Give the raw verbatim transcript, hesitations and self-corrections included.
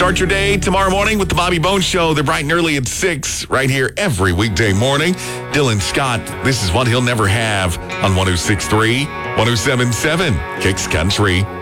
Start your day tomorrow morning with the Bobby Bones Show. They're bright and early at six right here every weekday morning. Dylan Scott, this is what he'll never have on one oh six point three, one oh seven point seven Kicks Country.